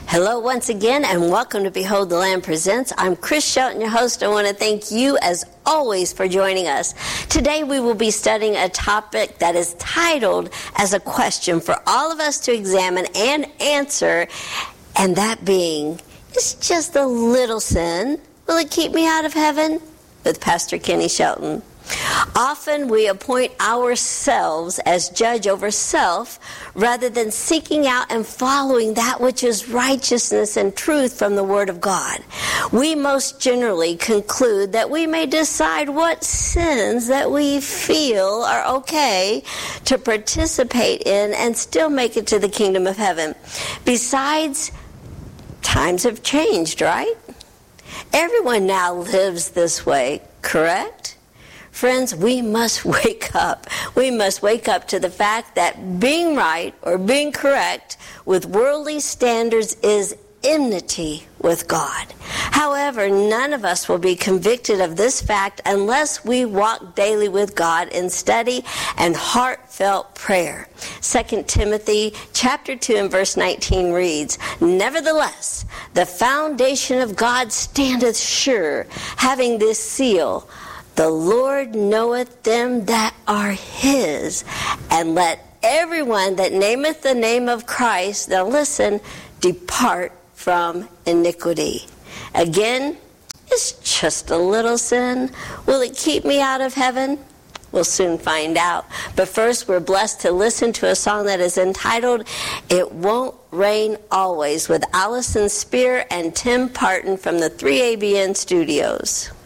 Hello once again, and welcome to Behold the Lamb Presents. I'm Chris Shelton, your host. I want to thank you, as always, for joining us. Today we will be studying a topic that is titled as a question for all of us to examine and answer, and that being, is just a little sin, will it keep me out of heaven? With Pastor Kenny Shelton. Often we appoint ourselves as judge over self rather than seeking out and following that which is righteousness and truth from the Word of God. We most generally conclude that we may decide what sins that we feel are okay to participate in and still make it to the kingdom of heaven. Besides, times have changed, right? Everyone now lives this way, correct? Friends, we must wake up. We must wake up to the fact that being right or being correct with worldly standards is enmity with God. However, none of us will be convicted of this fact unless we walk daily with God in study and heartfelt prayer. 2 Timothy chapter 2 and verse 19 reads, "Nevertheless, the foundation of God standeth sure, having this seal, the Lord knoweth them that are his, and let everyone that nameth the name of Christ," now listen, "depart from iniquity." Again, it's just a little sin. Will it keep me out of heaven? We'll soon find out. But first, we're blessed to listen to a song that is entitled, "It Won't Rain Always," with Allison Spear and Tim Parton from the 3ABN studios.